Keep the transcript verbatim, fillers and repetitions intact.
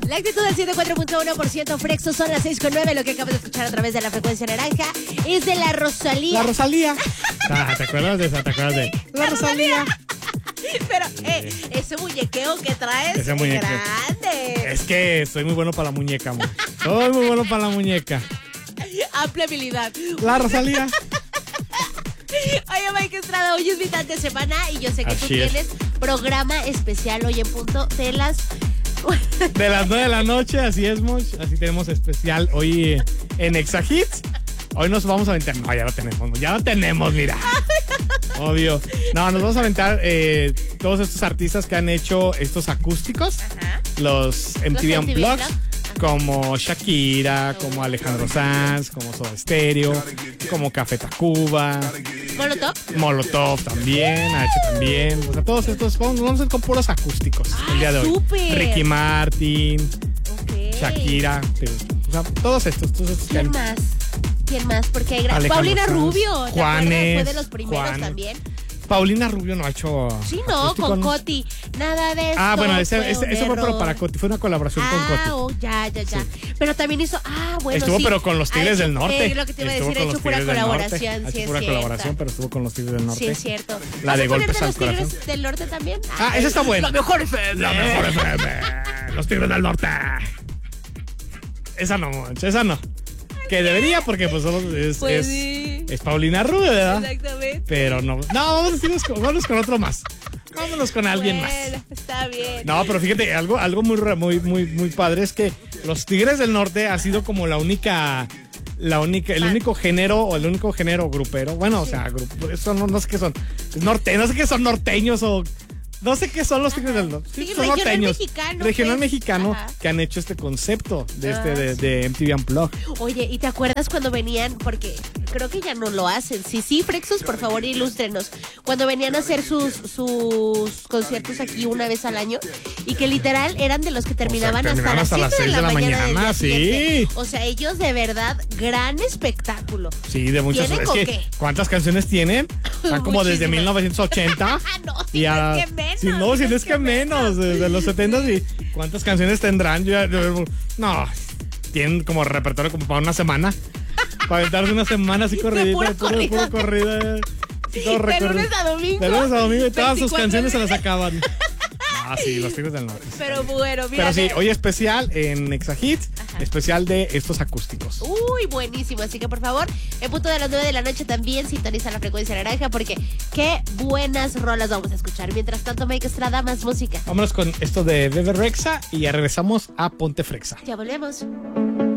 La actitud del ciento cuatro punto uno por ciento Frexo, son las seis con nueve. Lo que acabas de escuchar a través de la frecuencia naranja es de la Rosalía. La Rosalía. Ah, ¿te acuerdas de esa? ¿Te acuerdas de la Rosalía? Pero, eh, ese muñequeo que traes ese muñequeo. Grande. Es que soy muy bueno para la muñeca, amor. Soy muy bueno para la muñeca. Amplia habilidad. La Rosalía. Oye, Mike Estrada, hoy es mitad de semana y yo sé que Así tú es. tienes programa especial hoy en punto de las... De las nueve de la noche, así es, Moch. Así tenemos especial hoy en Exa Hits. Hoy nos vamos a aventar. No, ya lo tenemos, ya lo tenemos, mira. Obvio. No, nos vamos a aventar eh, todos estos artistas que han hecho estos acústicos. Ajá. Los M T V Los M T V Unplugged. Como Shakira, como Alejandro Sanz, como Soda Stereo, como Café Tacuba, ¿Molotov? Molotov también, H también. O sea, todos estos vamos, vamos a ir con puros acústicos Ah, el día de hoy. súper. Ricky Martin, Okay. Shakira, te- o sea, todos estos, todos estos que ¿Quién han- más? ¿Quién más? Porque hay gra- Alejandro Paulina Sanz, Rubio, ¿te Juanes, acuerdas? Fue de los primeros Juanes. también. Paulina Rubio no ha hecho. Sí, no, acústico, con ¿no? Coti. Nada de eso. Ah, bueno, ese, fue ese, un eso fue pero error. para Coti, fue una colaboración Ah, con Coti. oh, ya, ya, ya. Pero también hizo, ah, bueno, Estuvo sí. pero con los Tigres Ha hecho- del Norte. eh, lo que te iba a Estuvo decir, ha con hecho los pura Tigres del Norte. colaboración, Ha sí hecho es pura cierto. colaboración, pero estuvo con los Tigres del Norte. Sí, es cierto. La ¿Vas de a Golpes poner de al los Tigres Corazón. del Norte también? Ah, esa está buena. La mejor F M. La mejor F M. Los Tigres del Norte. Esa no, Monch, esa no. Que debería, porque pues solo es, Pues es, sí. es Paulina Rubio, ¿verdad? Exactamente. Pero no. No, vámonos, con, vámonos con otro más. Vámonos con alguien Bueno, más. está bien. No, pero fíjate, algo, algo muy, ra- muy, muy, muy padre es que los Tigres del Norte ha sido como la única, la única, el Ah. único género o el único género grupero. Bueno, o sea, grupo, eso no, no sé qué son. Es norte, no sé qué son norteños o no sé qué son los Tigres del Norte. Sí, son regional norteños. mexicano, Regional pues. mexicano Ajá. que han hecho este concepto de este Ah, de, sí. de M T V Unplugged. Oye, ¿y te acuerdas cuando venían? Porque creo que ya no lo hacen. Sí, sí, Frexos, por favor, ilústrenos. Cuando venían a hacer sus, sus conciertos aquí una vez al año y que literal eran de los que terminaban, terminaban hasta, hasta las siete de la, mañana, del día sí. siguiente. O sea, ellos de verdad, gran espectáculo. Sí, de muchas. ¿Tienen Es con que, qué? ¿cuántas canciones tienen? Están como desde Muchísimas. mil novecientos ochenta. Ah, no, si Y no a- es que menos. si no, si no es que menos, desde los setenta y cuántas canciones tendrán. Yo ya- yo- no, tienen como repertorio como para una semana. Para aventarse una semana así corridita, pura puro, corrida. puro corrida. Sí, todo De recorrido. lunes a domingo. De lunes a domingo y todas sus veinticuatro canciones se de- las acaban. Ah, sí, los Tigres del Norte. Pero bueno, mira. Pero sí, de- hoy especial en Exa Hits, Ajá. especial de estos acústicos. Uy, buenísimo. Así que por favor, en punto de las nueve de la noche también sintoniza la frecuencia naranja porque qué buenas rolas vamos a escuchar. Mientras tanto, Mike Estrada, más música. Vámonos con esto de Bebe Rexha y ya regresamos a Ponte Frexa. Ya volvemos.